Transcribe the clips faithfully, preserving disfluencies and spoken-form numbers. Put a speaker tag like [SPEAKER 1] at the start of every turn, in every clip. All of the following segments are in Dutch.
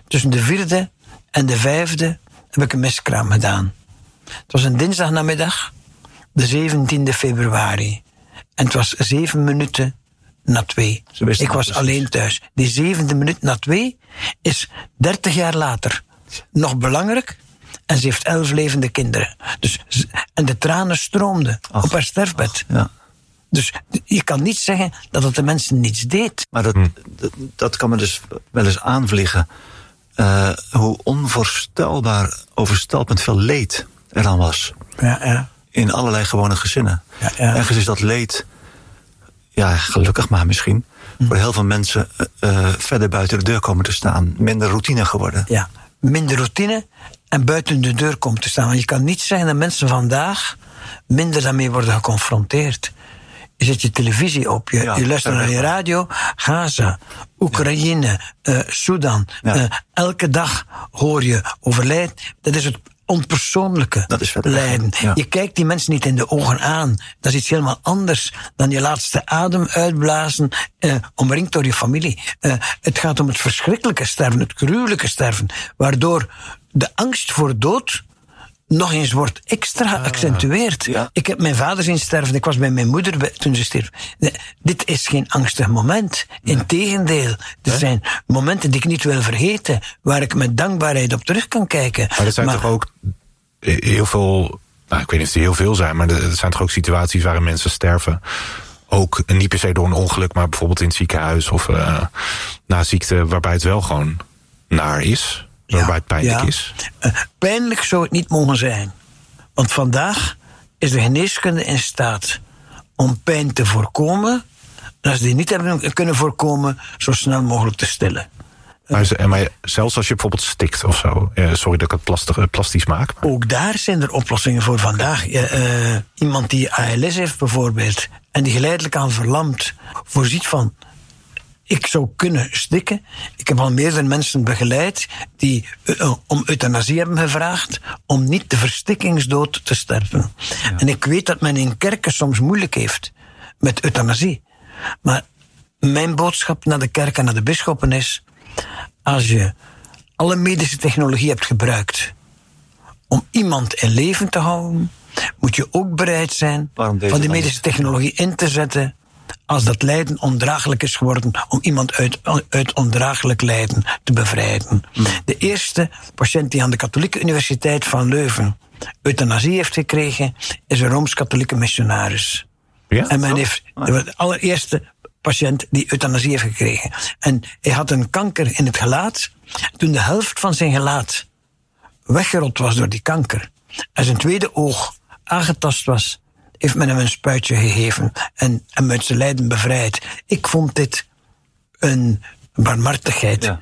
[SPEAKER 1] tussen de vierde en de vijfde heb ik een miskraam gedaan. Het was een dinsdagnamiddag, de zeventiende februari. En het was zeven minuten na twee. Ik was alleen thuis. Die zevende minuut na twee is dertig jaar later nog belangrijk. En ze heeft elf levende kinderen. Dus, en de tranen stroomden ach, op haar sterfbed. Ach, ja. Dus je kan niet zeggen dat het de mensen niets deed.
[SPEAKER 2] Maar dat, hm. dat, dat kan me dus wel eens aanvliegen. Uh, hoe onvoorstelbaar overstelpt met veel leed er dan was.
[SPEAKER 1] Ja, ja.
[SPEAKER 2] In allerlei gewone gezinnen.
[SPEAKER 1] Ja, ja.
[SPEAKER 2] Ergens is dat leed, ja, gelukkig maar misschien, hm. voor heel veel mensen uh, verder buiten de deur komen te staan. Minder routine geworden.
[SPEAKER 1] Ja, minder routine en buiten de deur komt te staan. Want je kan niet zeggen dat mensen vandaag minder daarmee worden geconfronteerd. Je zet je televisie op, je, ja, je luistert naar je radio. Gaza, Oekraïne, ja. uh, Sudan. Ja. Uh, elke dag hoor je over lijden. Dat is het onpersoonlijke dat is lijden. Ja. Je kijkt die mensen niet in de ogen aan. Dat is iets helemaal anders dan je laatste adem uitblazen, uh, omringd door je familie. Uh, het gaat om het verschrikkelijke sterven, het gruwelijke sterven, waardoor de angst voor dood nog eens wordt extra geaccentueerd. Uh, ja. Ik heb mijn vader zien sterven, ik was bij mijn moeder bij, toen ze stierf. Nee, dit is geen angstig moment. Nee. Integendeel, er eh? zijn momenten die ik niet wil vergeten, waar ik met dankbaarheid op terug kan kijken.
[SPEAKER 3] Maar er zijn maar, toch ook heel veel, nou, ik weet niet of die heel veel zijn, maar er zijn toch ook situaties waarin mensen sterven. Ook niet per se door een ongeluk, maar bijvoorbeeld in het ziekenhuis of uh, na ziekte, waarbij het wel gewoon naar is. Waarbij het pijnlijk ja. is.
[SPEAKER 1] Uh, pijnlijk zou het niet mogen zijn. Want vandaag is de geneeskunde in staat om pijn te voorkomen. En als die niet hebben kunnen voorkomen, zo snel mogelijk te stillen.
[SPEAKER 3] Maar, maar zelfs als je bijvoorbeeld stikt of zo. Uh, sorry dat ik het plastig, plastisch maak. Maar.
[SPEAKER 1] Ook daar zijn er oplossingen voor vandaag. Uh, iemand die A L S heeft bijvoorbeeld, en die geleidelijk aan verlamd, voorziet van: ik zou kunnen stikken. Ik heb al meerdere mensen begeleid die uh, om euthanasie hebben gevraagd, om niet de verstikkingsdood te sterven. Ja. En ik weet dat men in kerken soms moeilijk heeft met euthanasie. Maar mijn boodschap naar de kerk en naar de bisschoppen is: als je alle medische technologie hebt gebruikt om iemand in leven te houden, moet je ook bereid zijn van die medische technologie in te zetten als dat lijden ondraaglijk is geworden, om iemand uit, uit ondraaglijk lijden te bevrijden. Mm. De eerste patiënt die aan de Katholieke Universiteit van Leuven euthanasie heeft gekregen, is een Rooms-Katholieke missionaris. Ja? En men heeft de allereerste patiënt die euthanasie heeft gekregen. En hij had een kanker in het gelaat. Toen de helft van zijn gelaat weggerot was door die kanker, en zijn tweede oog aangetast was, heeft men hem een spuitje gegeven en hem uit zijn lijden bevrijd. Ik vond dit een barmhartigheid. Ja.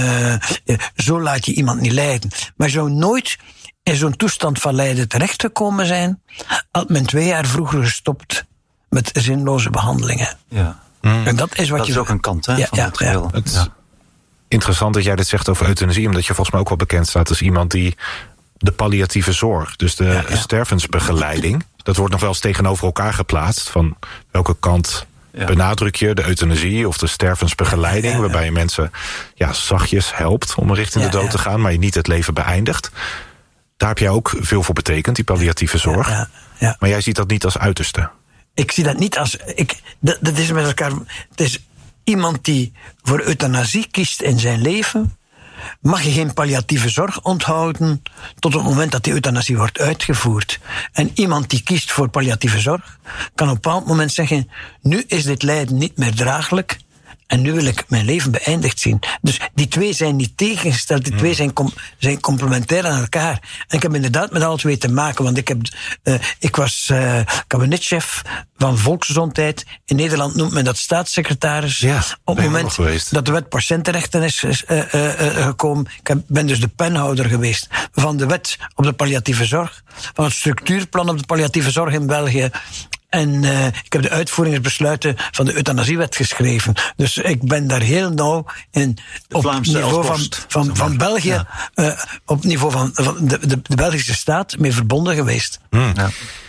[SPEAKER 1] Uh, zo laat je iemand niet lijden. Maar je zou nooit in zo'n toestand van lijden terechtgekomen zijn, had men twee jaar vroeger gestopt met zinloze behandelingen.
[SPEAKER 2] Ja.
[SPEAKER 1] Mm. En dat is wat
[SPEAKER 2] dat
[SPEAKER 1] je...
[SPEAKER 2] is ook een kant, hè,
[SPEAKER 1] ja,
[SPEAKER 2] van
[SPEAKER 1] ja,
[SPEAKER 2] het geheel.
[SPEAKER 3] Ja. Het is interessant dat jij dit zegt over euthanasie, omdat je volgens mij ook wel bekend staat als iemand die de palliatieve zorg, dus de ja, ja. stervensbegeleiding, dat wordt nog wel eens tegenover elkaar geplaatst. Van welke kant ja. benadruk je de euthanasie of de stervensbegeleiding, ja, ja, ja. waarbij je mensen ja, zachtjes helpt om richting ja, de dood ja. te gaan, maar je niet het leven beëindigt. Daar heb jij ook veel voor betekend, die palliatieve zorg. Ja, ja, ja. Maar jij ziet dat niet als uiterste.
[SPEAKER 1] Ik zie dat niet als... Ik, dat, dat is met elkaar... Het is iemand die voor euthanasie kiest in zijn leven, mag je geen palliatieve zorg onthouden tot het moment dat die euthanasie wordt uitgevoerd. En iemand die kiest voor palliatieve zorg kan op een bepaald moment zeggen: nu is dit lijden niet meer draaglijk en nu wil ik mijn leven beëindigd zien. Dus die twee zijn niet tegengesteld, die twee zijn, com- zijn complementair aan elkaar. En ik heb inderdaad met alle twee te maken, want ik, heb, uh, ik was uh, kabinetchef van volksgezondheid. In Nederland noemt men dat staatssecretaris.
[SPEAKER 3] Ja,
[SPEAKER 1] op het moment dat de wet patiëntenrechten is uh, uh, uh, gekomen. Ik heb, ben dus de penhouder geweest van de wet op de palliatieve zorg, van het structuurplan op de palliatieve zorg in België. En uh, ik heb de uitvoeringsbesluiten van de euthanasiewet geschreven. Dus ik ben daar heel nauw in op niveau van, van, van België, ja. uh, op niveau van, van de, de, de Belgische staat mee verbonden geweest.
[SPEAKER 3] Hmm. Ja.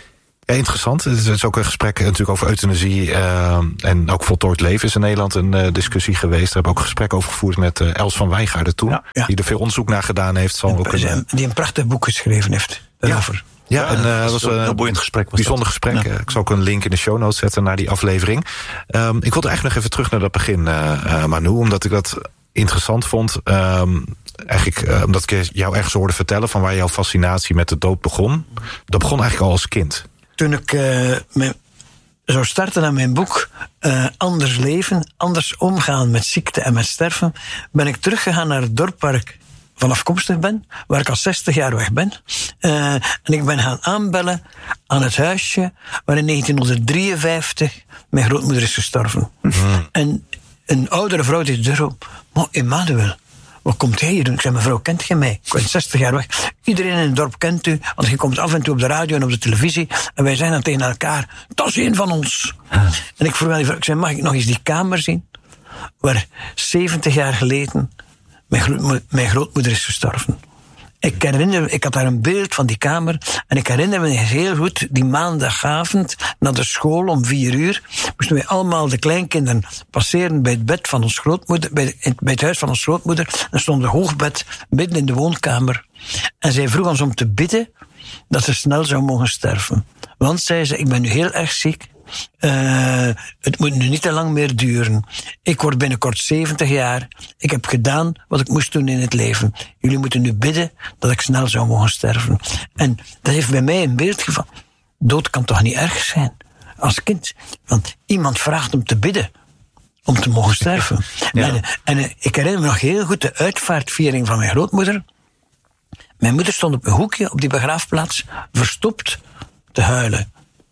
[SPEAKER 3] Ja, interessant. Het is ook een gesprek natuurlijk over euthanasie uh, en ook voltooid leven is in Nederland een uh, discussie geweest. Daar hebben we ook een gesprek over gevoerd met uh, Els van Wijngaarden toen. Ja, ja. Die er veel onderzoek naar gedaan heeft. Zal ook een,
[SPEAKER 1] die een prachtig boek geschreven heeft daarover.
[SPEAKER 3] Ja, ja, en uh, dat was een heel boeiend gesprek. Bijzonder dat. gesprek. Ja. Ik zal ook een link in de show notes zetten naar die aflevering. Um, ik wilde eigenlijk nog even terug naar dat begin, uh, uh, Manu, omdat ik dat interessant vond. Um, Eigenlijk, uh, omdat ik jou ergens hoorde vertellen van waar jouw fascinatie met de dood begon. Dat begon eigenlijk al als kind.
[SPEAKER 1] Toen ik uh, me, zou starten aan mijn boek uh, Anders leven, anders omgaan met ziekte en met sterven, ben ik teruggegaan naar het dorp waar ik van afkomstig ben, waar ik al zestig jaar weg ben. Uh, en ik ben gaan aanbellen aan het huisje waar in negentien drieënvijftig mijn grootmoeder is gestorven. Mm. En een oudere vrouw die de deur op, maar Emmanuel, wat komt hij hier doen? Ik zei, mevrouw, kent je mij? Ik ben zestig jaar weg. Iedereen in het dorp kent u, want je komt af en toe op de radio en op de televisie. En wij zijn dan tegen elkaar, dat is een van ons. Ah. En ik vroeg aan die vrouw, ik zei, mag ik nog eens die kamer zien? Waar zeventig jaar geleden mijn, gro- mijn grootmoeder is gestorven. Ik herinner, ik had daar een beeld van die kamer. En ik herinner me heel goed, die maandagavond, naar de school om vier uur, moesten wij allemaal de kleinkinderen passeren bij het bed van ons grootmoeder, bij, bij het huis van ons grootmoeder. En stond een hoogbed midden in de woonkamer. En zij vroeg ons om te bidden dat ze snel zou mogen sterven. Want, zei ze, ik ben nu heel erg ziek. Uh, het moet nu niet te lang meer duren. Ik word binnenkort zeventig jaar. Ik heb gedaan wat ik moest doen in het leven. Jullie moeten nu bidden dat ik snel zou mogen sterven. En dat heeft bij mij een beeld gevallen. Dood kan toch niet erg zijn? Als kind. Want iemand vraagt om te bidden om te mogen sterven. Ja. En, en ik herinner me nog heel goed de uitvaartviering van mijn grootmoeder. Mijn moeder stond op een hoekje op die begraafplaats, verstopt te huilen.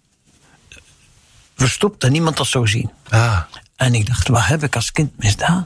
[SPEAKER 1] Verstopt dat niemand dat zou zien. Ah. En ik dacht, wat heb ik als kind misdaan?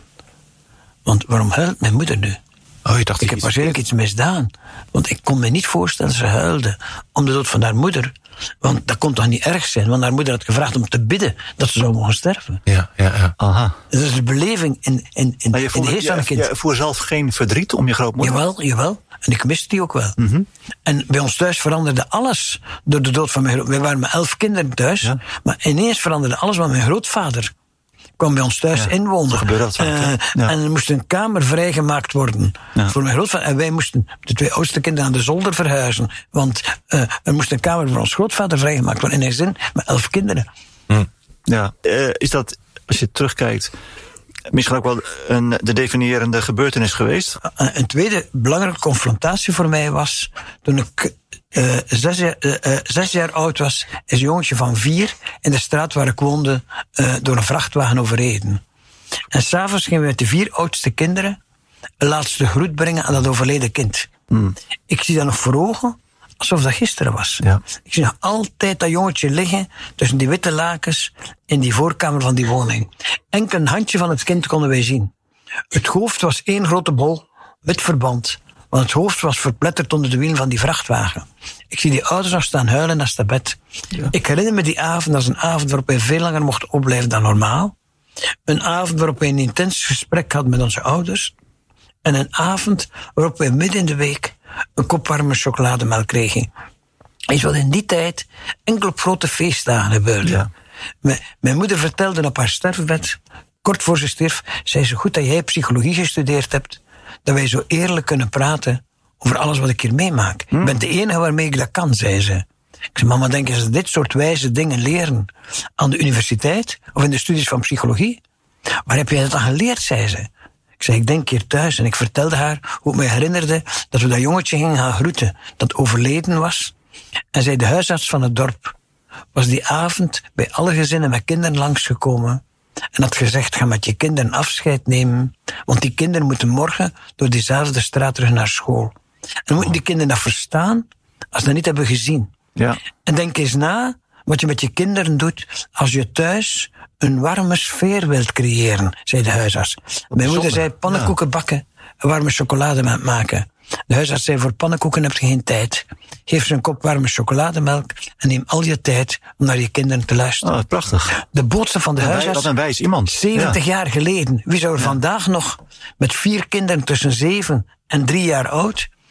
[SPEAKER 1] Want waarom huilt mijn moeder nu?
[SPEAKER 3] Oh, je dacht
[SPEAKER 1] ik heb waarschijnlijk iets misdaan. Want ik kon me niet voorstellen dat ze huilde om de dood van haar moeder. Want dat kon toch niet erg zijn? Want haar moeder had gevraagd om te bidden dat ze zou mogen sterven.
[SPEAKER 3] Ja, ja, ja. Aha.
[SPEAKER 1] Dat is de beleving in, in, in,
[SPEAKER 2] maar je
[SPEAKER 1] in de geest van een kind.
[SPEAKER 2] Je voer zelf geen verdriet om je grootmoeder?
[SPEAKER 1] Jawel, jawel. En ik miste die ook wel. Mm-hmm. En bij ons thuis veranderde alles door de dood van mijn grootvader. Wij waren met elf kinderen thuis. Ja. Maar ineens veranderde alles, want mijn grootvader kwam bij ons thuis ja, inwonen.
[SPEAKER 2] Gebeurde dat vaak, uh,
[SPEAKER 1] ja. En er moest een kamer vrijgemaakt worden ja. voor mijn grootvader. En wij moesten, de twee oudste kinderen, naar de zolder verhuizen. Want uh, er moest een kamer voor ons grootvader vrijgemaakt worden. In een zin, met elf kinderen.
[SPEAKER 2] Hm. Ja, uh, is dat, als je terugkijkt, misschien ook wel een, de definiërende gebeurtenis geweest?
[SPEAKER 1] Uh, een tweede belangrijke confrontatie voor mij was toen ik Uh, zes, jaar, uh, uh, zes jaar oud was, is een jongetje van vier in de straat waar ik woonde uh, door een vrachtwagen overreden. En s'avonds gingen we met de vier oudste kinderen een laatste groet brengen aan dat overleden kind. Mm. Ik zie dat nog voor ogen, alsof dat gisteren was. Ja. Ik zie nog altijd dat jongetje liggen tussen die witte lakens in die voorkamer van die woning. Enkel een handje van het kind konden wij zien. Het hoofd was één grote bol, wit verband. Want het hoofd was verpletterd onder de wielen van die vrachtwagen. Ik zie die ouders nog staan huilen naast het bed. Ja. Ik herinner me die avond als een avond waarop wij veel langer mochten opblijven dan normaal. Een avond waarop wij een intens gesprek hadden met onze ouders. En een avond waarop wij midden in de week een kop warme chocolademelk kregen. Iets wat in die tijd enkel op grote feestdagen gebeurde. Ja. Mijn, mijn moeder vertelde op haar sterfbed, kort voor ze stierf, zei ze, goed dat jij psychologie gestudeerd hebt, dat wij zo eerlijk kunnen praten over alles wat ik hier meemaak. Hm? Ik ben de enige waarmee ik dat kan, zei ze. Ik zei, mama, denk je dat ze dit soort wijze dingen leren aan de universiteit of in de studies van psychologie? Waar heb jij dat aan geleerd, zei ze. Ik zei, ik denk hier thuis. En ik vertelde haar hoe ik me herinnerde dat we dat jongetje gingen gaan groeten, dat overleden was. En zei, de huisarts van het dorp was die avond bij alle gezinnen met kinderen langsgekomen en had gezegd, ga met je kinderen afscheid nemen, want die kinderen moeten morgen door diezelfde straat terug naar school. En moeten die kinderen dat verstaan als ze dat niet hebben gezien. Ja. En denk eens na wat je met je kinderen doet als je thuis een warme sfeer wilt creëren, zei de huisarts. Mijn moeder zei, pannenkoeken bakken en warme chocolade maken. De huisarts zei, voor pannenkoeken heb je geen tijd. Geef ze een kop warme chocolademelk en neem al je tijd om naar je kinderen te luisteren.
[SPEAKER 2] Oh, prachtig.
[SPEAKER 1] De boodschap van de
[SPEAKER 2] en
[SPEAKER 1] huisarts.
[SPEAKER 2] Wij, dat een wijs iemand.
[SPEAKER 1] zeventig ja. jaar geleden. Wie zou er ja. vandaag nog met vier kinderen tussen zeven en drie jaar oud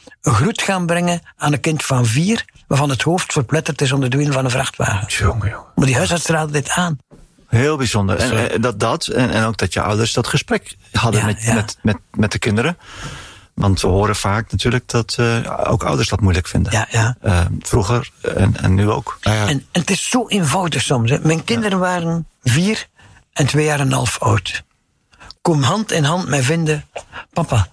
[SPEAKER 1] een groet gaan brengen aan een kind van vier, waarvan het hoofd verpletterd is onder de wiel van een vrachtwagen.
[SPEAKER 3] Jongen, jongen.
[SPEAKER 1] Maar die huisarts raadde dit aan.
[SPEAKER 2] Heel bijzonder. En, en dat, dat en, en ook dat je ouders dat gesprek hadden
[SPEAKER 1] Ja,
[SPEAKER 2] met,
[SPEAKER 1] ja.
[SPEAKER 2] Met, met, met de kinderen. Want we horen vaak natuurlijk dat uh, ook ouders dat moeilijk vinden.
[SPEAKER 1] Ja, ja.
[SPEAKER 2] Uh, vroeger en, en nu ook.
[SPEAKER 3] Nou ja,
[SPEAKER 1] En, en het is zo eenvoudig soms. Hè. Mijn kinderen waren vier en twee jaar en een half oud. Kom hand in hand mij vinden, papa,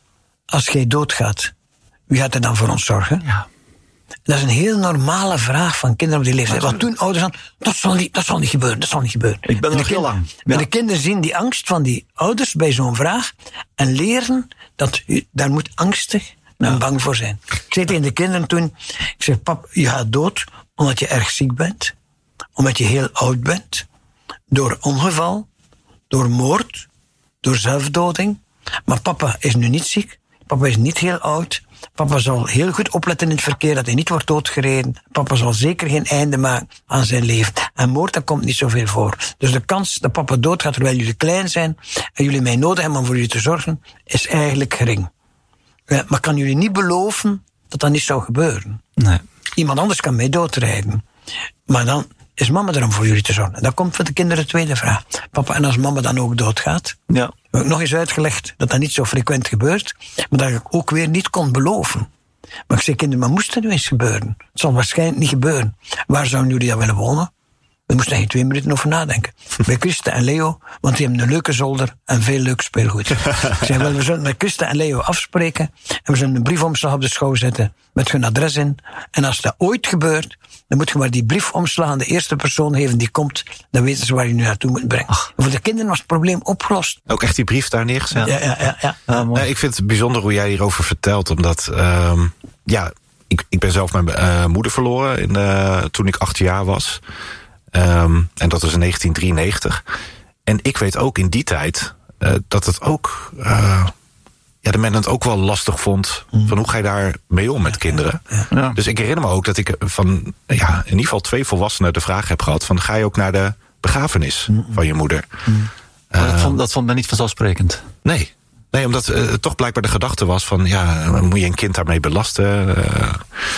[SPEAKER 1] als jij doodgaat, wie gaat er dan voor ons zorgen?
[SPEAKER 2] Ja.
[SPEAKER 1] Dat is een heel normale vraag van kinderen op die leeftijd. Want toen ouders aan, dat zal niet, dat zal niet gebeuren, dat zal niet gebeuren.
[SPEAKER 2] Ik ben er
[SPEAKER 1] En
[SPEAKER 2] nog
[SPEAKER 1] de
[SPEAKER 2] heel
[SPEAKER 1] kind-
[SPEAKER 2] lang.
[SPEAKER 1] En
[SPEAKER 2] Ja.
[SPEAKER 1] de kinderen zien die angst van die ouders bij zo'n vraag en leren dat u, daar moet angstig en bang voor zijn. Ik zei tegen de kinderen toen, ik zeg, pap, je gaat dood omdat je erg ziek bent, omdat je heel oud bent, door ongeval, door moord, door zelfdoding. Maar papa is nu niet ziek, papa is niet heel oud. Papa zal heel goed opletten in het verkeer, dat hij niet wordt doodgereden. Papa zal zeker geen einde maken aan zijn leven. En moord, dat komt niet zoveel voor. Dus de kans dat papa doodgaat terwijl jullie klein zijn en jullie mij nodig hebben om voor jullie te zorgen, is eigenlijk gering. Ja, maar kan jullie niet beloven dat dat niet zou gebeuren?
[SPEAKER 2] Nee.
[SPEAKER 1] Iemand anders kan mij doodrijden. Maar dan is mama er om voor jullie te zorgen. En dan komt voor de kinderen de tweede vraag. Papa, en als mama dan ook doodgaat?
[SPEAKER 2] Ja.
[SPEAKER 1] Heb ik nog eens uitgelegd dat dat niet zo frequent gebeurt, maar dat ik ook weer niet kon beloven. Maar ik zei, kinderen, maar moest het nu eens gebeuren? Het zal waarschijnlijk niet gebeuren. Waar zouden jullie dan willen wonen? We moesten er geen twee minuten over nadenken. Bij Christa en Leo, want die hebben een leuke zolder en veel leuk speelgoed. Ik zei, wel, we zullen met Christa en Leo afspreken en we zullen een briefomslag op de schouw zetten met hun adres in. En als dat ooit gebeurt, dan moet je maar die briefomslag aan de eerste persoon geven die komt. Dan weten ze waar je nu naartoe moet brengen. En voor de kinderen was het probleem opgelost.
[SPEAKER 3] ook echt die brief daar neergezet.
[SPEAKER 1] Ja, ja, ja. ja.
[SPEAKER 2] Ah, mooi.
[SPEAKER 3] Nou, ik vind het bijzonder hoe jij hierover vertelt, omdat uh, ja, ik, ik ben zelf mijn uh, moeder verloren in, uh, toen ik acht jaar was. Um, en dat was in negentien drieënnegentig. En ik weet ook in die tijd uh, dat het ook, uh, ja, de men het ook wel lastig vond mm. van hoe ga je daar mee om met kinderen.
[SPEAKER 1] Ja,
[SPEAKER 2] ja.
[SPEAKER 3] Dus ik herinner me ook dat ik van, ja, in ieder geval twee volwassenen de vraag heb gehad van, ga je ook naar de begrafenis mm. van je moeder?
[SPEAKER 2] Mm. Maar dat, vond, dat vond men niet vanzelfsprekend.
[SPEAKER 3] Nee. Nee, omdat het uh, toch blijkbaar de gedachte was van, ja, moet je een kind daarmee belasten? Uh,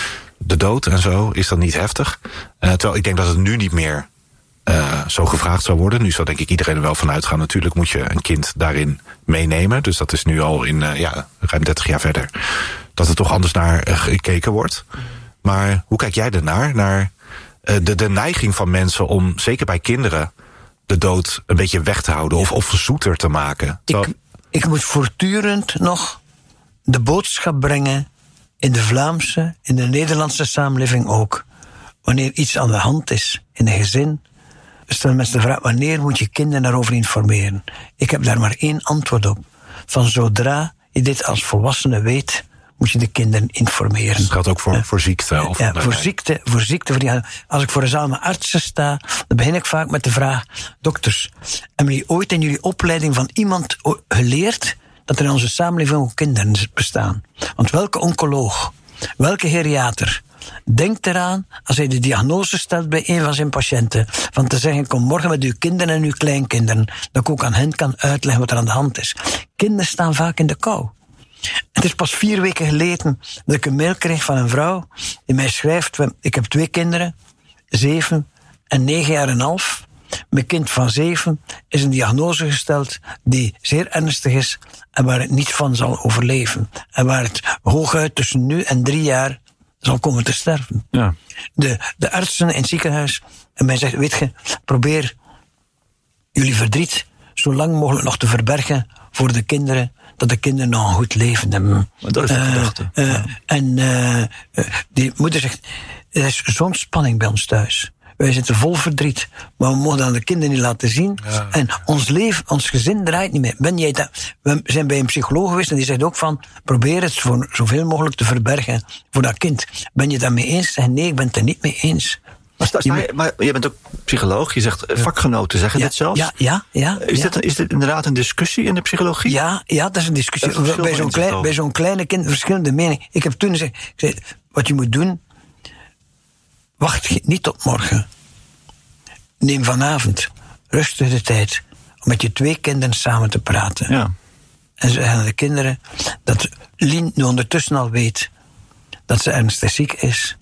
[SPEAKER 3] de dood en zo, is dat niet heftig? Uh, terwijl ik denk dat het nu niet meer uh, zo gevraagd zou worden. Nu zou denk ik iedereen er wel van uitgaan. Natuurlijk moet je een kind daarin meenemen. Dus dat is nu al in uh, ja, ruim dertig jaar verder. Dat er toch anders naar uh, gekeken wordt. Maar hoe kijk jij ernaar? Naar uh, de, de neiging van mensen om, zeker bij kinderen, de dood een beetje weg te houden of, of zoeter te maken.
[SPEAKER 1] Ik, ik moet voortdurend nog de boodschap brengen in de Vlaamse, in de Nederlandse samenleving ook. Wanneer iets aan de hand is in een gezin, stellen mensen de vraag, wanneer moet je kinderen daarover informeren? Ik heb daar maar één antwoord op. Van zodra je dit als volwassene weet, moet je de kinderen informeren.
[SPEAKER 3] Dat geldt ook voor, ja. voor ziekte? Of
[SPEAKER 1] ja, voor ziekte, voor ziekte. Voor die, als ik voor een zaal met artsen sta, dan begin ik vaak met de vraag, dokters, hebben jullie ooit in jullie opleiding van iemand geleerd dat er in onze samenleving ook kinderen bestaan? Want welke oncoloog, welke geriater denkt eraan, als hij de diagnose stelt bij een van zijn patiënten, van te zeggen, kom morgen met uw kinderen en uw kleinkinderen, dat ik ook aan hen kan uitleggen wat er aan de hand is. Kinderen staan vaak in de kou. Het is pas vier weken geleden dat ik een mail kreeg van een vrouw die mij schrijft, ik heb twee kinderen, zeven en negen jaar en een half. Mijn kind van zeven is een diagnose gesteld die zeer ernstig is en waar het niet van zal overleven. En waar het hooguit tussen nu en drie jaar zal komen te sterven.
[SPEAKER 2] Ja.
[SPEAKER 1] De, de artsen in het ziekenhuis en mij zegt, weet je, probeer jullie verdriet zo lang mogelijk nog te verbergen voor de kinderen, dat de kinderen nog een goed leven hebben.
[SPEAKER 2] Maar dat is de gedachte.
[SPEAKER 1] Uh, uh,
[SPEAKER 2] ja.
[SPEAKER 1] En uh, uh, die moeder zegt, er is zo'n spanning bij ons thuis. Wij zitten vol verdriet, maar we mogen aan de kinderen niet laten zien. Ja. En ons leven, ons gezin draait niet meer. Ben jij dat? We zijn bij een psycholoog geweest en die zegt ook van, probeer het voor zoveel mogelijk te verbergen voor dat kind. Ben je het daarmee eens? Zeg, nee, ik ben het er niet mee eens.
[SPEAKER 2] Maar, sta, sta je, maar je bent ook psycholoog, je zegt vakgenoten zeggen
[SPEAKER 1] ja,
[SPEAKER 2] dit zelfs.
[SPEAKER 1] Ja, ja, ja.
[SPEAKER 2] Is,
[SPEAKER 1] ja.
[SPEAKER 2] Dit, is dit inderdaad een discussie in de psychologie?
[SPEAKER 1] Ja, ja, dat is een discussie. Is bij, zo'n klein, bij zo'n kleine kind verschillende meningen. Ik heb toen gezegd, ik zei, wat je moet doen, wacht niet tot morgen. Neem vanavond rustig de tijd om met je twee kinderen samen te praten.
[SPEAKER 2] Ja.
[SPEAKER 1] En ze zeggen aan de kinderen dat Lien nu ondertussen al weet dat ze ernstig ziek is.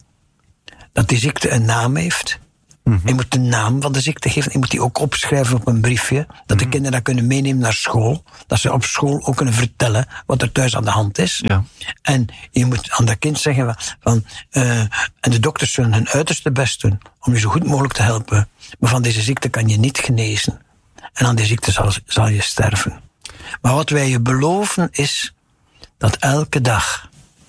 [SPEAKER 1] Dat die ziekte een naam heeft. Mm-hmm. Je moet de naam van de ziekte geven. Je moet die ook opschrijven op een briefje. Dat mm-hmm. de kinderen dat kunnen meenemen naar school. Dat ze op school ook kunnen vertellen wat er thuis aan de hand is. Ja. En je moet aan dat kind zeggen van... Uh, en de dokters zullen hun uiterste best doen om je zo goed mogelijk te helpen. Maar van deze ziekte kan je niet genezen. En aan die ziekte zal, zal je sterven. Maar wat wij je beloven is dat elke dag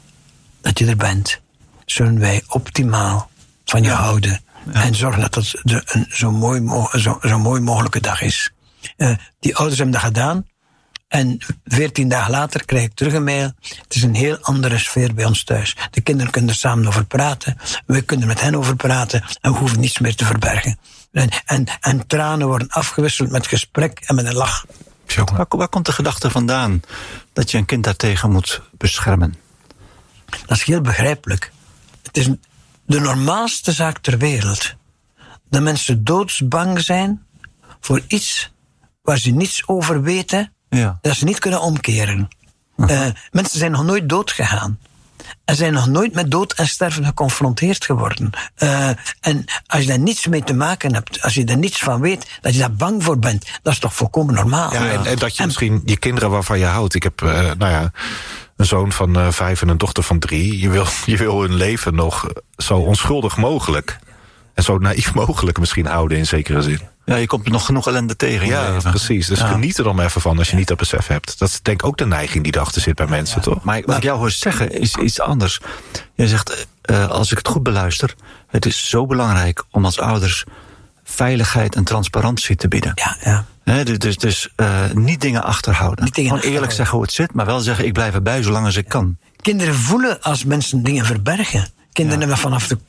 [SPEAKER 1] dat je er bent, zullen wij optimaal van je ja. houden. Ja. En zorgen dat het de, een zo mooi, zo, zo mooi mogelijke dag is. Uh, die ouders hebben dat gedaan. En veertien dagen later krijg ik terug een mail. Het is een heel andere sfeer bij ons thuis. De kinderen kunnen er samen over praten. We kunnen met hen over praten. En we hoeven niets meer te verbergen. En, en, en tranen worden afgewisseld met gesprek en met een lach.
[SPEAKER 2] Waar, waar komt de gedachte vandaan dat je een kind daartegen moet beschermen?
[SPEAKER 1] Dat is heel begrijpelijk. Het is de normaalste zaak ter wereld. Dat mensen doodsbang zijn voor iets waar ze niets over weten, ja. dat ze niet kunnen omkeren. Uh-huh. Uh, mensen zijn nog nooit dood gegaan. En zijn nog nooit met dood en sterven geconfronteerd geworden. Uh, en als je daar niets mee te maken hebt, als je er niets van weet, dat je daar bang voor bent, dat is toch volkomen normaal.
[SPEAKER 3] Ja, en, en dat je en, misschien je kinderen waarvan je houdt. Ik heb, uh, nou ja, een zoon van uh, vijf en een dochter van drie. Je wil, je wil hun leven nog zo onschuldig mogelijk en zo naïef mogelijk misschien houden in zekere zin.
[SPEAKER 2] Ja, je komt nog genoeg ellende tegen in
[SPEAKER 3] ja,
[SPEAKER 2] je leven.
[SPEAKER 3] Precies. Dus ja. geniet er dan even van als je niet dat besef hebt. Dat is denk ik ook de neiging die erachter zit bij mensen, ja. toch?
[SPEAKER 2] Maar wat ik jou hoor zeggen is iets anders. Je zegt, uh, als ik het goed beluister, het is zo belangrijk om als ouders veiligheid en transparantie te bieden.
[SPEAKER 1] Ja, ja.
[SPEAKER 2] He, dus dus, dus uh, niet dingen achterhouden. Niet dingen Gewoon eerlijk achterhouden. Zeggen hoe het zit, maar wel zeggen, ik blijf erbij zolang als ik kan.
[SPEAKER 1] Kinderen voelen als mensen dingen verbergen. Kinderen ja. hebben vanaf de,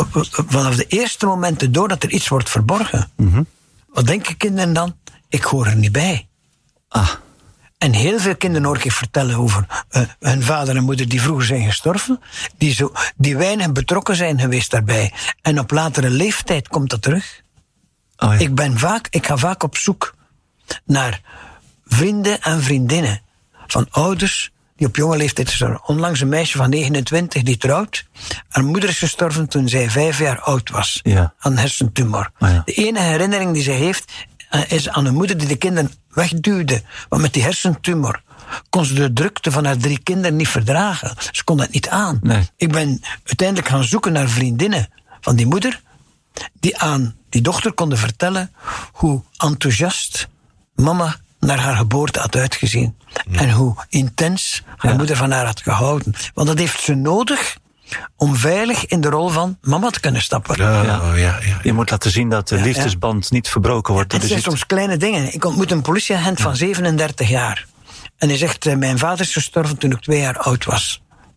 [SPEAKER 1] vanaf de eerste momenten door dat er iets wordt verborgen. Mm-hmm. Wat denken kinderen dan? Ik hoor er niet bij.
[SPEAKER 2] Ah.
[SPEAKER 1] En heel veel kinderen hoor ik vertellen over uh, hun vader en moeder die vroeger zijn gestorven, die, zo, die weinig betrokken zijn geweest daarbij. En op latere leeftijd komt dat terug. Oh ja. Ik ben vaak, ik ga vaak op zoek naar vrienden en vriendinnen van ouders die op jonge leeftijd gestorven. Onlangs een meisje van negenentwintig die trouwt. Haar moeder is gestorven toen zij vijf jaar oud was. Ja. Aan een hersentumor. Oh ja. De enige herinnering die zij heeft uh, is aan een moeder die de kinderen wegduwde. Want met die hersentumor kon ze de drukte van haar drie kinderen niet verdragen. Ze kon dat niet aan. Nee. Ik ben uiteindelijk gaan zoeken naar vriendinnen van die moeder die aan die dochter konden vertellen hoe enthousiast mama naar haar geboorte had uitgezien. Ja. En hoe intens haar ja. moeder van haar had gehouden. Want dat heeft ze nodig om veilig in de rol van mama te kunnen stappen.
[SPEAKER 2] Ja, ja. Ja, ja. Je moet laten zien dat de ja, liefdesband ja. niet verbroken wordt.
[SPEAKER 1] Ja, het zijn
[SPEAKER 2] dus
[SPEAKER 1] soms kleine dingen. Ik ontmoet een politieagent ja. van zevenendertig jaar. En hij zegt, mijn vader is gestorven toen ik twee jaar oud was.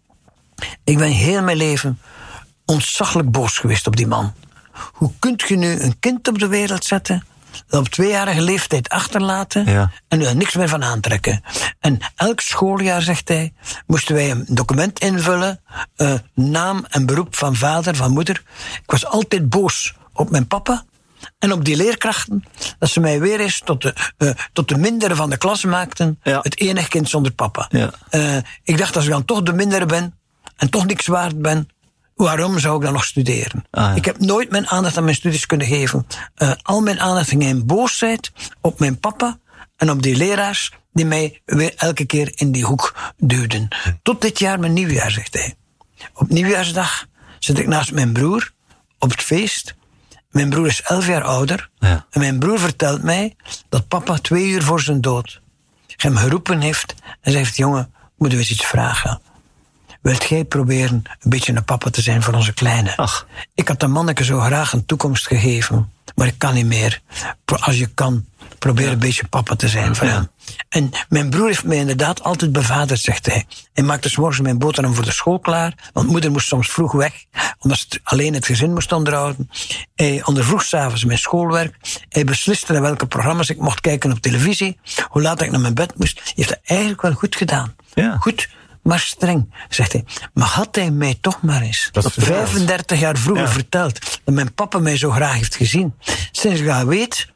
[SPEAKER 1] Ik ben heel mijn leven ontzaglijk boos geweest op die man. Hoe kunt je nu een kind op de wereld zetten, dat op tweejarige leeftijd achterlaten ja. en er niks meer van aantrekken? En elk schooljaar, zegt hij, moesten wij een document invullen, uh, naam en beroep van vader, van moeder. Ik was altijd boos op mijn papa en op die leerkrachten, dat ze mij weer eens tot de, uh, tot de mindere van de klas maakten, ja. het enige kind zonder papa. Ja. Uh, ik dacht, als ik dan toch de mindere ben en toch niks waard ben, waarom zou ik dan nog studeren? Ah, ja. Ik heb nooit mijn aandacht aan mijn studies kunnen geven. Uh, al mijn aandacht ging in boosheid op mijn papa en op die leraars die mij weer elke keer in die hoek duwden. Tot dit jaar mijn nieuwjaar, zegt hij. Op nieuwjaarsdag zit ik naast mijn broer op het feest. Mijn broer is elf jaar ouder. Ja. En mijn broer vertelt mij dat papa twee uur voor zijn dood hem geroepen heeft en zegt, jongen, moeten we eens iets vragen? Wilt jij proberen een beetje een papa te zijn voor onze kleine? Ach. Ik had dat manneke zo graag een toekomst gegeven, maar ik kan niet meer. Als je kan, probeer ja. een beetje papa te zijn voor ja. hem. En mijn broer heeft mij inderdaad altijd bevaderd, zegt hij. Hij maakte 's morgens mijn boterham voor de school klaar, want moeder moest soms vroeg weg, omdat ze alleen het gezin moest onderhouden. Hij ondervroeg 's avonds mijn schoolwerk. Hij besliste naar welke programma's ik mocht kijken op televisie, hoe laat ik naar mijn bed moest. Hij heeft dat eigenlijk wel goed gedaan. Ja. Goed, maar streng, zegt hij. Maar had hij mij toch maar eens dat vijfendertig jaar vroeger ja. verteld dat mijn papa mij zo graag heeft gezien. Sinds ik dat weet,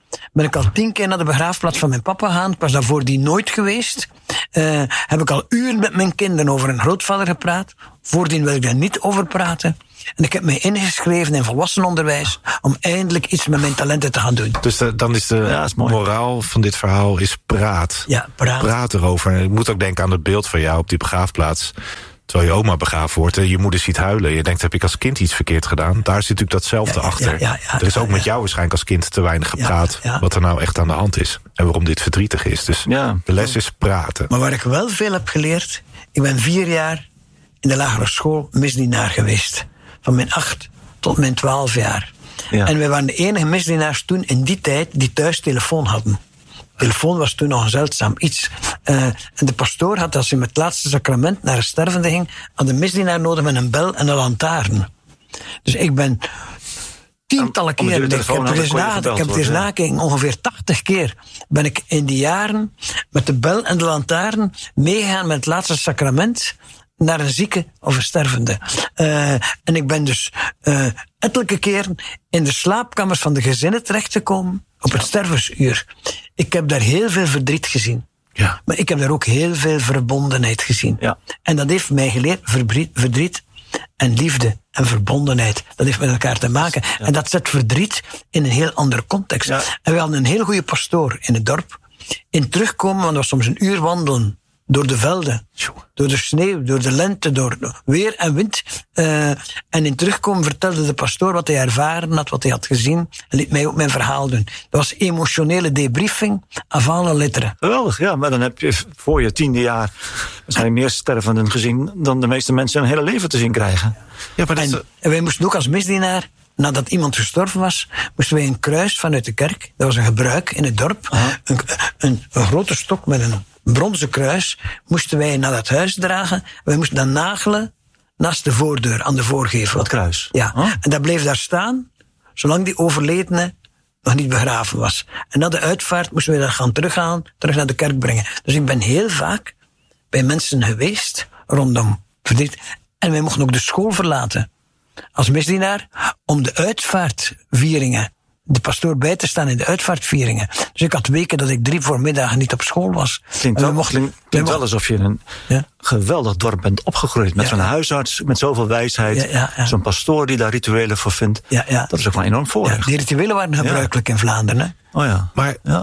[SPEAKER 1] ben ik al tien keer naar de begraafplaats van mijn papa gegaan. Ik was daar voordien nooit geweest. Uh, heb ik al uren met mijn kinderen over een grootvader gepraat. Voordien wil ik daar niet over praten. En ik heb mij ingeschreven in volwassenenonderwijs om eindelijk iets met mijn talenten te gaan doen.
[SPEAKER 3] Dus de, dan is de ja, is moraal van dit verhaal is praat.
[SPEAKER 1] Ja, praat.
[SPEAKER 3] Praat erover. Ik moet ook denken aan het beeld van jou op die begraafplaats. Terwijl je oma begraven wordt en je moeder ziet huilen. Je denkt, heb ik als kind iets verkeerd gedaan? Daar zit natuurlijk datzelfde
[SPEAKER 1] ja,
[SPEAKER 3] achter.
[SPEAKER 1] Ja, ja, ja,
[SPEAKER 3] er is ook
[SPEAKER 1] ja,
[SPEAKER 3] met
[SPEAKER 1] ja.
[SPEAKER 3] jou waarschijnlijk als kind te weinig gepraat.
[SPEAKER 1] Ja, ja.
[SPEAKER 3] Wat er nou echt aan de hand is. En waarom dit verdrietig is. Dus
[SPEAKER 2] ja.
[SPEAKER 3] de les is praten.
[SPEAKER 1] Maar waar ik wel veel heb geleerd. Ik ben vier jaar in de lagere school misdienaar geweest. Van mijn acht tot mijn twaalf jaar. Ja. En wij waren de enige misdienaars toen in die tijd die thuis telefoon hadden. Telefoon was toen nog een zeldzaam iets. Uh, en de pastoor had, als hij met het laatste sacrament naar een stervende ging, had een misdienaar nodig met een bel en een lantaarn. Dus ik ben tientallen keren, ik heb het eens na, ik heb het eens nakeken, ongeveer tachtig keer ben ik in die jaren met de bel en de lantaarn meegegaan met het laatste sacrament naar een zieke of een stervende. Uh, en ik ben dus uh, ettelijke keren in de slaapkamers van de gezinnen terechtgekomen op het stervensuur. Ik heb daar heel veel verdriet gezien.
[SPEAKER 3] Ja.
[SPEAKER 1] Maar ik heb daar ook heel veel verbondenheid gezien.
[SPEAKER 2] Ja.
[SPEAKER 1] En dat heeft mij geleerd, verdriet, verdriet en liefde en verbondenheid. Dat heeft met elkaar te maken. Ja. En dat zet verdriet in een heel andere context. Ja. En we hadden een heel goede pastoor in het dorp. In terugkomen, want dat was soms een uur wandelen door de velden, door de sneeuw, door de lente, door weer en wind. Uh, en in terugkomen vertelde de pastoor wat hij ervaren had, wat hij had gezien. En liet mij ook mijn verhaal doen. Dat was emotionele debriefing avant la lettre.
[SPEAKER 2] Geweldig, ja. Maar dan heb je voor je tiende jaar waarschijnlijk meer stervenden gezien dan de meeste mensen hun hele leven te zien krijgen.
[SPEAKER 3] Ja, maar dat
[SPEAKER 1] en,
[SPEAKER 3] is...
[SPEAKER 1] en wij moesten ook als misdienaar, nadat iemand gestorven was, moesten wij een kruis vanuit de kerk, dat was een gebruik in het dorp, een, een, een grote stok met een bronzen kruis, moesten wij naar dat huis dragen. Wij moesten dat nagelen naast de voordeur, aan de voorgevel.
[SPEAKER 2] Dat kruis?
[SPEAKER 1] Ja, oh. En dat bleef daar staan, zolang die overledene nog niet begraven was. En na de uitvaart moesten wij dat gaan teruggaan, terug naar de kerk brengen. Dus ik ben heel vaak bij mensen geweest, rondom verdriet. En wij mochten ook de school verlaten, als misdienaar, om de uitvaartvieringen, de pastoor bij te staan in de uitvaartvieringen. Dus ik had weken dat ik drie voormiddagen niet op school was.
[SPEAKER 2] Klinkt wel, mochten, klinkt, klinkt wel alsof je in een ja? geweldig dorp bent opgegroeid. Met ja, zo'n huisarts, met zoveel wijsheid. Ja, ja, ja. Zo'n pastoor die daar rituelen voor vindt. Ja, ja. Dat is ook wel enorm voorrecht.
[SPEAKER 1] Ja, die rituelen waren gebruikelijk ja. in Vlaanderen. Hè?
[SPEAKER 2] Oh ja.
[SPEAKER 3] Maar
[SPEAKER 2] ja.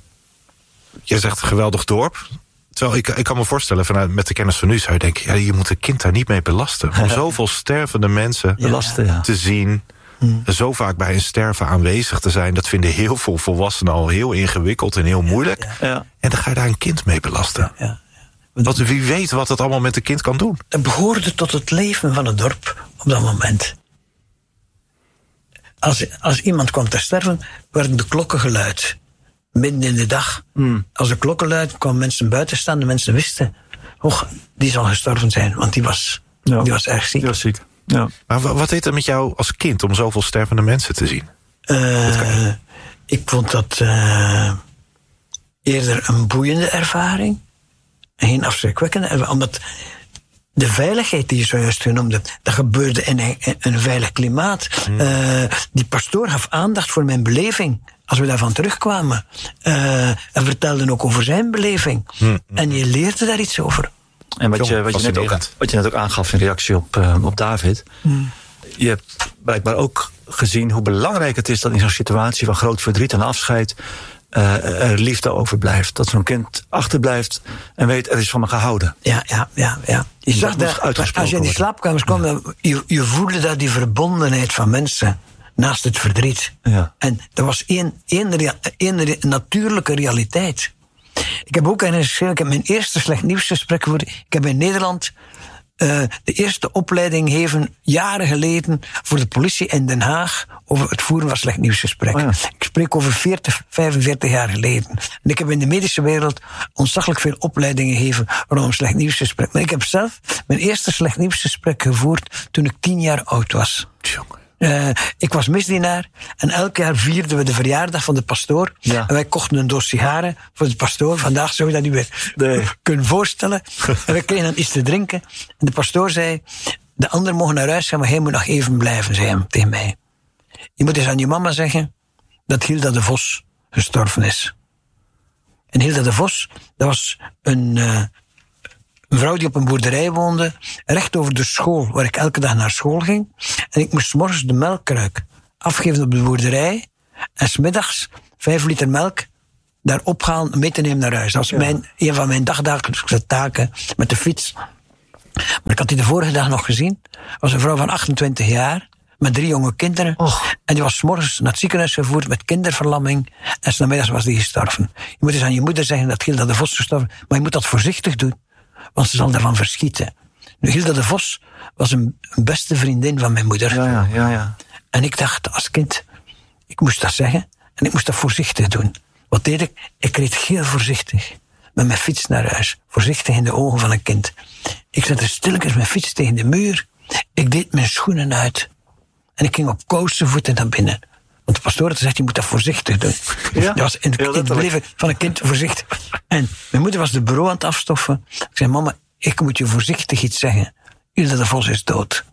[SPEAKER 3] je zegt een geweldig dorp. Terwijl ik, ik kan me voorstellen, vanuit, met de kennis van nu zou je denken, ja, je moet een kind daar niet mee belasten. Om zoveel stervende mensen
[SPEAKER 2] ja, belasten, ja.
[SPEAKER 3] te zien, hmm. zo vaak bij een sterven aanwezig te zijn, dat vinden heel veel volwassenen al heel ingewikkeld en heel moeilijk.
[SPEAKER 2] Ja, ja. Ja.
[SPEAKER 3] En dan ga je daar een kind mee belasten. Ja, ja. Want wie weet wat het allemaal met een kind kan doen.
[SPEAKER 1] Het behoorde tot het leven van het dorp op dat moment. Als, als iemand kwam te sterven, werden de klokken geluid. Midden in de dag. Mm. Als de klokken luiden, kwamen mensen buiten staan. De mensen wisten, oh, die zal gestorven zijn. Want die was, ja. die was erg ziek.
[SPEAKER 2] Die was ziek. Ja.
[SPEAKER 3] Maar wat deed het met jou als kind om zoveel stervende mensen te zien?
[SPEAKER 1] Uh, ik vond dat uh, eerder een boeiende ervaring. Geen afschrikwekkende ervaring. Omdat de veiligheid die je zojuist genoemde, dat gebeurde in een, in een veilig klimaat. Mm. Uh, die pastoor gaf aandacht voor mijn beleving. Als we daarvan terugkwamen. Uh, en vertelden ook over zijn beleving. Mm. En je leerde daar iets over.
[SPEAKER 2] En wat je, wat je, net, ook, wat je net ook aangaf in reactie op, uh, op David. Mm. Je hebt blijkbaar ook gezien hoe belangrijk het is dat in zo'n situatie van groot verdriet en afscheid Uh, er liefde overblijft. Dat zo'n kind achterblijft en weet, er is van me gehouden.
[SPEAKER 1] Ja, ja, ja. ja. Je
[SPEAKER 2] dat
[SPEAKER 1] zag daar, als je in die slaapkamers kwam, ja. je, je voelde daar die verbondenheid van mensen naast het verdriet. Ja. En dat was één, één, één natuurlijke realiteit. Ik heb ook ergens geschreven, ik heb mijn eerste slecht nieuwsgesprek gevoerd. Ik heb in Nederland Uh, de eerste opleiding gegeven, jaren geleden, voor de politie in Den Haag over het voeren van slecht nieuwsgesprek. Oh ja. Ik spreek over veertig, vijfenveertig jaar geleden. En ik heb in de medische wereld ontzaglijk veel opleidingen gegeven rondom slecht nieuwsgesprek. Maar ik heb zelf mijn eerste slecht nieuwsgesprek gevoerd toen ik tien jaar oud was. Uh, ik was misdienaar en elk jaar vierden we de verjaardag van de pastoor. Ja. En wij kochten een doos sigaren voor de pastoor. Vandaag zou je dat niet meer nee. kunnen voorstellen. En wij kregen dan iets te drinken. En de pastoor zei, de anderen mogen naar huis gaan, maar hij moet nog even blijven, zei hij tegen mij. Je moet eens aan je mama zeggen dat Hilda de Vos gestorven is. En Hilda de Vos, dat was een, uh, een vrouw die op een boerderij woonde, recht over de school, waar ik elke dag naar school ging. En ik moest 's morgens de melkkruik afgeven op de boerderij, en 's middags vijf liter melk daar ophalen en mee te nemen naar huis. Dat was ja. mijn, een van mijn dagdagelijkse taken met de fiets. Maar ik had die de vorige dag nog gezien. Dat was een vrouw van achtentwintig jaar, met drie jonge kinderen. Oh. En die was 's morgens naar het ziekenhuis gevoerd met kinderverlamming. En 's namiddags was die gestorven. Je moet eens aan je moeder zeggen dat Hilda de Vos gestorven is. Maar je moet dat voorzichtig doen, want ze zal daarvan verschieten. Nu, Hilda de Vos was een, een beste vriendin van mijn moeder.
[SPEAKER 2] Ja, ja, ja, ja.
[SPEAKER 1] En ik dacht als kind, ik moest dat zeggen. En ik moest dat voorzichtig doen. Wat deed ik? Ik reed heel voorzichtig met mijn fiets naar huis. Voorzichtig in de ogen van een kind. Ik zette stilletjes mijn fiets tegen de muur. Ik deed mijn schoenen uit. En ik ging op koude voeten naar binnen. Want de pastoor had gezegd, je moet dat voorzichtig doen. Ja? Dat was in, in het leven van een kind voorzichtig. En mijn moeder was de bureau aan het afstoffen. Ik zei, mama, ik moet je voorzichtig iets zeggen. Hilda de Vos is dood.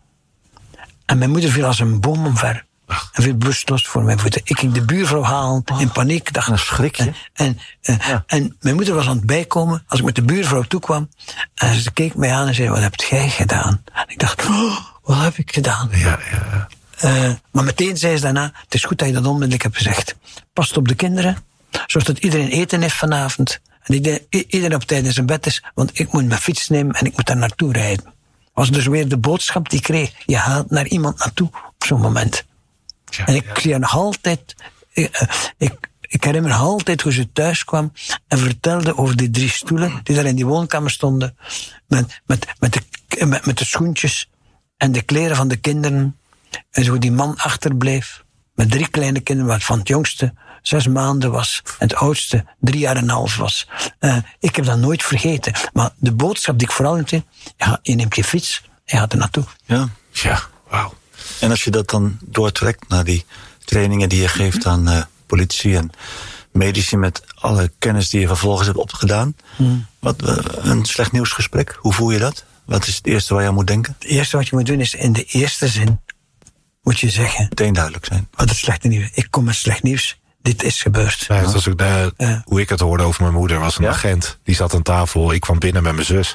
[SPEAKER 1] En mijn moeder viel als een boom omver. En viel bewusteloos voor mijn voeten. Ik ging de buurvrouw halen in paniek. Dacht,
[SPEAKER 2] een schrikje.
[SPEAKER 1] En, en, ja. en mijn moeder was aan het bijkomen als ik met de buurvrouw toekwam. En ze keek mij aan en zei, wat heb jij gedaan? En ik dacht, oh, wat heb ik gedaan?
[SPEAKER 3] Ja, ja.
[SPEAKER 1] Uh, maar meteen zei ze daarna, het is goed dat je dat onmiddellijk hebt gezegd. Past op de kinderen. Zorg dat iedereen eten heeft vanavond. En iedereen, iedereen op tijd in zijn bed is. Want ik moet mijn fiets nemen en ik moet daar naartoe rijden. Was dus weer de boodschap die ik kreeg. Je haalt naar iemand naartoe op zo'n moment. Ja, en ik ja. zie haar nog altijd... Ik, uh, ik, ik herinner me nog altijd hoe ze thuis kwam en vertelde over die drie stoelen die daar in die woonkamer stonden. Met, met, met, de, met, met de schoentjes en de kleren van de kinderen. En zo die man achterbleef. Met drie kleine kinderen, waarvan het jongste zes maanden was. En het oudste drie jaar en een half was. Uh, ik heb dat nooit vergeten. Maar de boodschap die ik vooral in ja, je neemt je fiets en je gaat er naartoe.
[SPEAKER 2] Ja, ja, wauw. En als je dat dan doortrekt naar die trainingen die je geeft aan uh, politie en medici met alle kennis die je vervolgens hebt opgedaan. Hmm. Wat, uh, een slecht nieuwsgesprek, hoe voel je dat? Wat is het eerste waar je aan moet denken?
[SPEAKER 1] Het eerste wat je moet doen is in de eerste zin moet je zeggen.
[SPEAKER 2] Meteen duidelijk zijn.
[SPEAKER 1] Wat het slechte nieuws. Ik kom met slecht nieuws. Dit is gebeurd.
[SPEAKER 3] Nee, dat was ook de, uh, hoe ik het hoorde over mijn moeder. Was een ja? agent. Die zat aan tafel. Ik kwam binnen met mijn zus.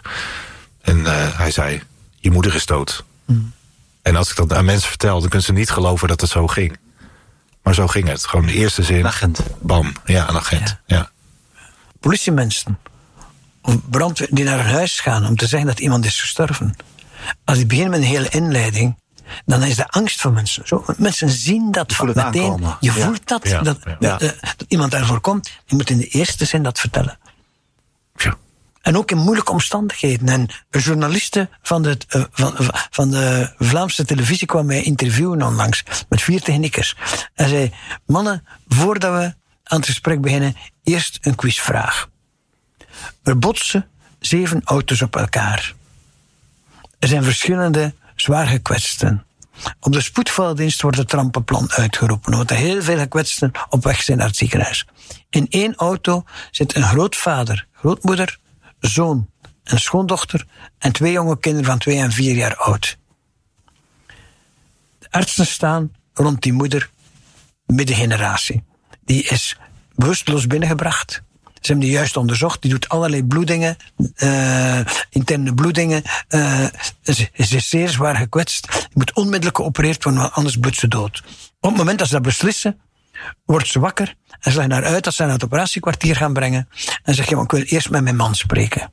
[SPEAKER 3] En uh, hij zei, je moeder is dood. Hmm. En als ik dat aan mensen vertel, dan kunnen ze niet geloven dat het zo ging. Maar zo ging het. Gewoon de eerste zin.
[SPEAKER 2] Een agent.
[SPEAKER 3] Bam. Ja, een agent. Ja. Ja.
[SPEAKER 1] Politiemensen of brandweer die naar hun huis gaan om te zeggen dat iemand is gestorven. Als die beginnen met een hele inleiding, dan is de angst van mensen. Zo, mensen zien dat van meteen. Aankomen. Je voelt ja. dat, ja. Dat, ja. Dat, uh, dat iemand daarvoor komt. Je moet in de eerste zin dat vertellen.
[SPEAKER 3] Ja.
[SPEAKER 1] En ook in moeilijke omstandigheden. En een journaliste van de, uh, van, van de Vlaamse televisie kwam mij interviewen onlangs. Met vier techniekers. En zei, mannen, voordat we aan het gesprek beginnen, eerst een quizvraag. Er botsen zeven auto's op elkaar. Er zijn verschillende zwaar gekwetsten. Op de spoedvaldienst wordt het rampenplan uitgeroepen, omdat er heel veel gekwetsten op weg zijn naar het ziekenhuis. In één auto zit een grootvader, grootmoeder, zoon en schoondochter en twee jonge kinderen van twee en vier jaar oud. De artsen staan rond die moeder, middengeneratie. Die is bewusteloos binnengebracht. Ze hebben die juist onderzocht. Die doet allerlei bloedingen, uh, interne bloedingen. Uh, ze, ze is zeer zwaar gekwetst. Die moet onmiddellijk geopereerd worden, want anders bloedt ze dood. Op het moment dat ze dat beslissen, wordt ze wakker en ze leggen haar uit dat ze haar naar het operatiekwartier gaan brengen. En zegt, ja, ik wil eerst met mijn man spreken.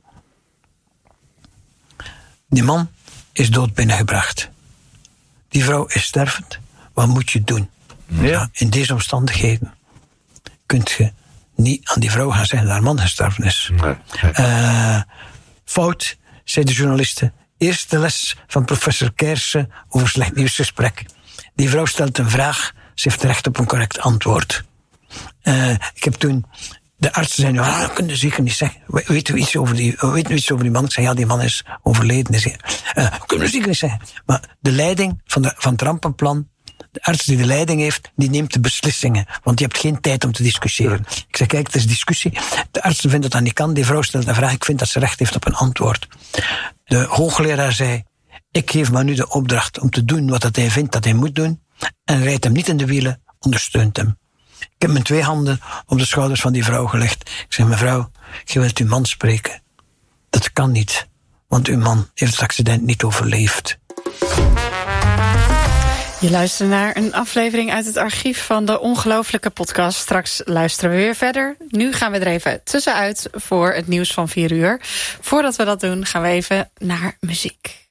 [SPEAKER 1] Die man is dood binnengebracht. Die vrouw is stervend. Wat moet je doen? Ja. In deze omstandigheden kunt je niet aan die vrouw gaan zeggen dat haar man gestorven is. Nee, nee. Uh, fout, zei de journaliste. Eerste les van professor Keersen over slecht nieuwsgesprek. Die vrouw stelt een vraag, ze heeft recht op een correct antwoord. Uh, ik heb toen, de artsen zeiden, ah, dat kun je zeker niet zeggen. Weet u iets over die, weet u iets over die man? Ik zei, ja, die man is overleden. Uh, dat kunnen we zeker niet zeggen. Maar de leiding van, de, van het rampenplan, de arts die de leiding heeft, die neemt de beslissingen. Want je hebt geen tijd om te discussiëren. Ik zeg, kijk, het is discussie. De artsen vinden dat dat niet kan. Die vrouw stelt een vraag. Ik vind dat ze recht heeft op een antwoord. De hoogleraar zei, ik geef maar nu de opdracht om te doen wat hij vindt dat hij moet doen. En rijdt hem niet in de wielen, ondersteunt hem. Ik heb mijn twee handen op de schouders van die vrouw gelegd. Ik zeg, mevrouw, je wilt uw man spreken. Dat kan niet, want uw man heeft het accident niet overleefd.
[SPEAKER 4] Je luistert naar een aflevering uit het archief van de Ongelooflijke Podcast. Straks luisteren we weer verder. Nu gaan we er even tussenuit voor het nieuws van vier uur. Voordat we dat doen, gaan we even naar muziek.